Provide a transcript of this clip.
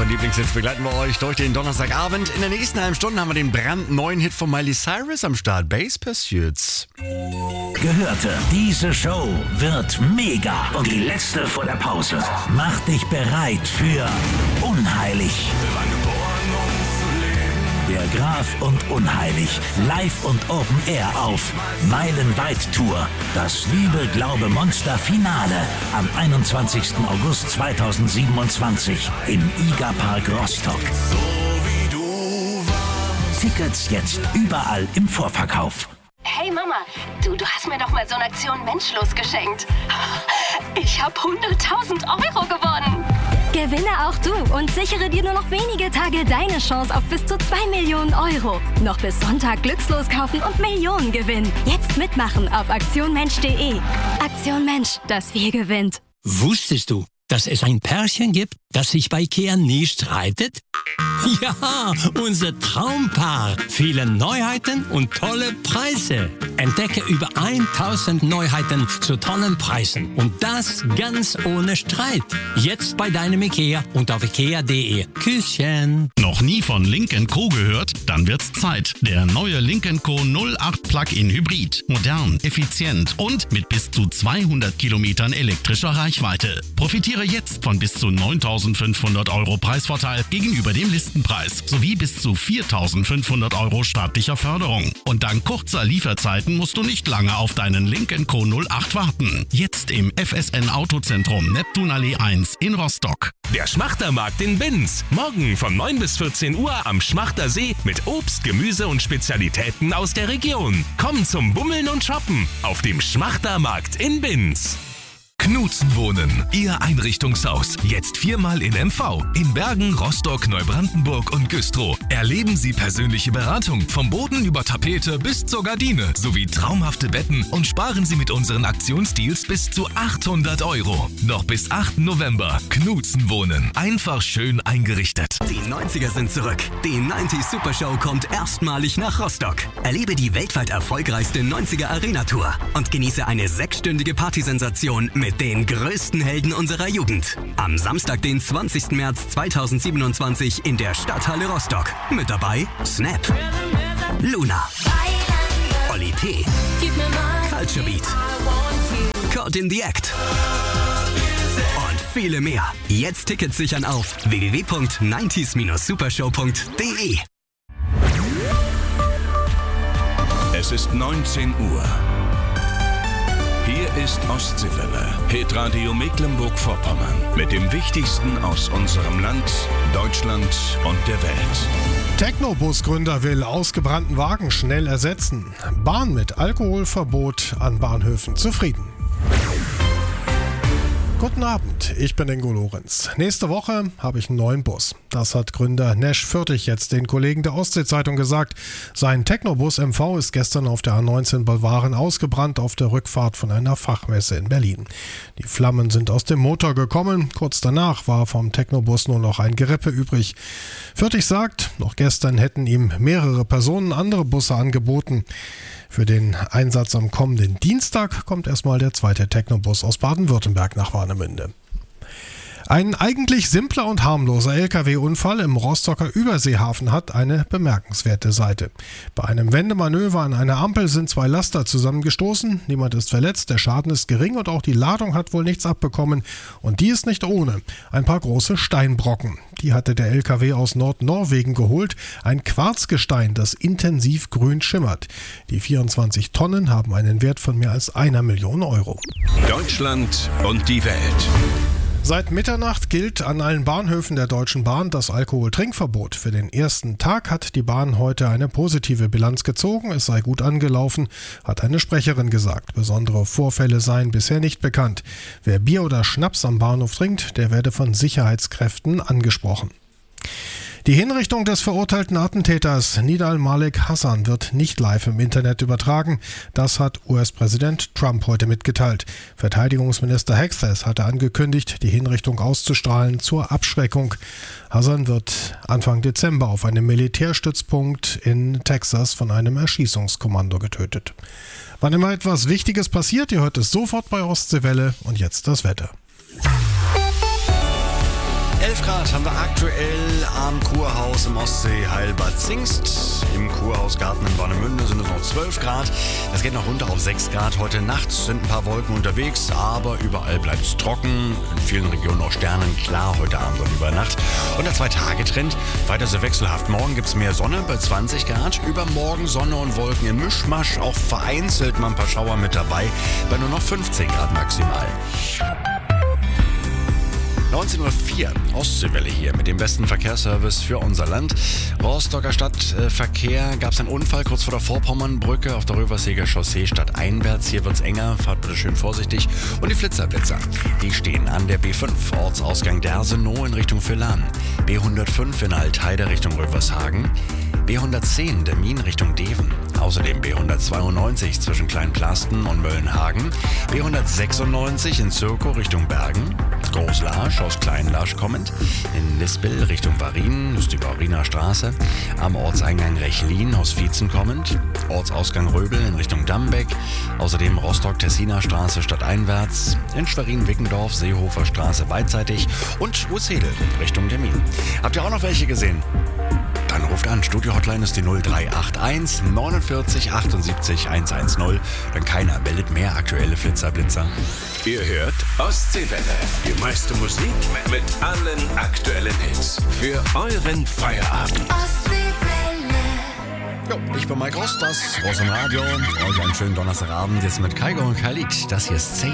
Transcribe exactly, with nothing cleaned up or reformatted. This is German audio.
Unseren Lieblingshits begleiten wir euch durch den Donnerstagabend. In der nächsten halben Stunde haben wir den brandneuen Hit von Miley Cyrus am Start. Bass Pursuits. Gehörte, diese Show wird mega. Und die letzte vor der Pause. Mach dich bereit für Unheilig. Der Graf und Unheilig. Live und Open Air auf Meilenweit Tour. Das Liebe, Glaube, Monster Finale am einundzwanzigsten August zweitausendsiebenundzwanzig im IGA Park Rostock. Tickets jetzt überall im Vorverkauf. Hey Mama, du, du hast mir doch mal so eine Aktion Menschlos geschenkt. Ich habe hunderttausend Euro gewonnen. Gewinne auch du und sichere dir nur noch wenige Tage deine Chance auf bis zu zwei Millionen Euro. Noch bis Sonntag glückslos kaufen und Millionen gewinnen. Jetzt mitmachen auf aktion mensch punkt de. Aktion Mensch, das wir gewinnt. Wusstest du, dass es ein Pärchen gibt, das sich bei Ikea nie streitet? Ja, unser Traumpaar. Viele Neuheiten und tolle Preise. Entdecke über tausend Neuheiten zu tollen Preisen. Und das ganz ohne Streit. Jetzt bei deinem Ikea und auf ikea punkt de. Küsschen. Noch nie von Lynk and Co gehört? Dann wird's Zeit. Der neue Lynk and Co null acht Plug-in Hybrid. Modern, effizient und mit bis zu zweihundert Kilometern elektrischer Reichweite. Profitiere jetzt von bis zu neuntausendfünfhundert Euro Preisvorteil gegenüber dem Listenpreis sowie bis zu viertausendfünfhundert Euro staatlicher Förderung. Und dank kurzer Lieferzeiten musst du nicht lange auf deinen Lynk and Co null acht warten. Jetzt im F S N Autozentrum Neptunallee eins in Rostock. Der Schmachtermarkt in Binz. Morgen von neun bis vierzehn Uhr am Schmachtersee mit Obst, Gemüse und Spezialitäten aus der Region. Komm zum Bummeln und Shoppen auf dem Schmachtermarkt in Binz. Knutzen Wohnen, Ihr Einrichtungshaus. Jetzt viermal in M V. In Bergen, Rostock, Neubrandenburg und Güstrow. Erleben Sie persönliche Beratung vom Boden über Tapete bis zur Gardine sowie traumhafte Betten und sparen Sie mit unseren Aktionsdeals bis zu achthundert Euro. Noch bis achten November. Knutzen Wohnen. Einfach schön eingerichtet. Die neunziger sind zurück. Die neunzig Super Show kommt erstmalig nach Rostock. Erlebe die weltweit erfolgreichste neunziger Arena Tour und genieße eine sechsstündige Partysensation mit den größten Helden unserer Jugend. Am Samstag, den zwanzigsten März zweitausendsiebenundzwanzig in der Stadthalle Rostock. Mit dabei Snap, Luna, Oli P, Culture Beat, Caught in the Act und viele mehr. Jetzt Tickets sichern auf w w w punkt neunzig supershow punkt de. Es ist neunzehn Uhr. Hier ist Ostseewelle, Hitradio Mecklenburg-Vorpommern mit dem Wichtigsten aus unserem Land, Deutschland und der Welt. Technobus-Gründer will ausgebrannten Wagen schnell ersetzen. Bahn mit Alkoholverbot an Bahnhöfen zufrieden. Guten Abend, ich bin Ingo Lorenz. Nächste Woche habe ich einen neuen Bus. Das hat Gründer Nesch Fürtig jetzt den Kollegen der Ostsee-Zeitung gesagt. Sein Technobus M V ist gestern auf der A neunzehn Bolvaren ausgebrannt auf der Rückfahrt von einer Fachmesse in Berlin. Die Flammen sind aus dem Motor gekommen. Kurz danach war vom Technobus nur noch ein Gerippe übrig. Fürtig sagt, noch gestern hätten ihm mehrere Personen andere Busse angeboten. Für den Einsatz am kommenden Dienstag kommt erstmal der zweite Technobus aus Baden-Württemberg nach Warnemünde. Ein eigentlich simpler und harmloser L K W-Unfall im Rostocker Überseehafen hat eine bemerkenswerte Seite. Bei einem Wendemanöver an einer Ampel sind zwei Laster zusammengestoßen. Niemand ist verletzt, der Schaden ist gering und auch die Ladung hat wohl nichts abbekommen. Und die ist nicht ohne. Ein paar große Steinbrocken. Die hatte der L K W aus Nordnorwegen geholt. Ein Quarzgestein, das intensiv grün schimmert. Die vierundzwanzig Tonnen haben einen Wert von mehr als einer Million Euro. Deutschland und die Welt. Seit Mitternacht gilt an allen Bahnhöfen der Deutschen Bahn das Alkoholtrinkverbot. Für den ersten Tag hat die Bahn heute eine positive Bilanz gezogen. Es sei gut angelaufen, hat eine Sprecherin gesagt. Besondere Vorfälle seien bisher nicht bekannt. Wer Bier oder Schnaps am Bahnhof trinkt, der werde von Sicherheitskräften angesprochen. Die Hinrichtung des verurteilten Attentäters Nidal Malik Hassan wird nicht live im Internet übertragen. Das hat U S-Präsident Trump heute mitgeteilt. Verteidigungsminister Hexas hatte angekündigt, die Hinrichtung auszustrahlen zur Abschreckung. Hassan wird Anfang Dezember auf einem Militärstützpunkt in Texas von einem Erschießungskommando getötet. Wann immer etwas Wichtiges passiert, ihr hört es sofort bei Ostseewelle und jetzt das Wetter. elf Grad haben wir aktuell am Kurhaus im Ostsee Heilbad Zingst. Im Kurhausgarten in Warnemünde sind es noch zwölf Grad. Das geht noch runter auf sechs Grad. Heute Nacht sind ein paar Wolken unterwegs, aber überall bleibt es trocken. In vielen Regionen auch sternenklar heute Abend und über Nacht. Und der Zwei-Tage-Trend weiter sehr wechselhaft. Morgen gibt es mehr Sonne bei zwanzig Grad. Übermorgen Sonne und Wolken im Mischmasch. Auch vereinzelt mal ein paar Schauer mit dabei. Bei nur noch fünfzehn Grad maximal. neunzehn Uhr vier, Ostseewelle hier mit dem besten Verkehrsservice für unser Land. Rostocker Stadtverkehr, gab es einen Unfall kurz vor der Vorpommernbrücke auf der Röverseger Chaussee stadteinwärts. Hier wird's enger, fahrt bitte schön vorsichtig. Und die Flitzerblitzer, die stehen an der B fünf, Ortsausgang Dersenow in Richtung Villach. B hundertfünf in Altheide Richtung Rövershagen. B hundertzehn Demmin Richtung Deven. Außerdem B hundertzweiundneunzig zwischen Kleinplasten und Möllenhagen. B hundertsechsundneunzig in Zirkow Richtung Bergen. Großlarsch aus Kleinlarsch kommend. In Lispel Richtung Varin ist die Variner Straße. Am Ortseingang Rechlin aus Vietzen kommend. Ortsausgang Röbel in Richtung Dambeck. Außerdem Rostock-Tessiner Straße stadteinwärts. In Schwerin-Wickendorf Seehofer Straße beidseitig. Und Urzedel Richtung Demmin. Habt ihr auch noch welche gesehen? Dann ruft an. Studio-Hotline ist die null drei acht eins neunundvierzig achtundsiebzig hundertzehn. Denn keiner meldet mehr aktuelle Flitzerblitzer. Ihr hört Ostseewelle. Die meiste Musik mit allen aktuellen Hits. Für euren Feierabend. Ostseewelle. Jo, ich bin Mike Rost, das aus dem Radio. Euch einen schönen Donnerstagabend jetzt mit Kaigo und Khalid. Das hier ist zehn.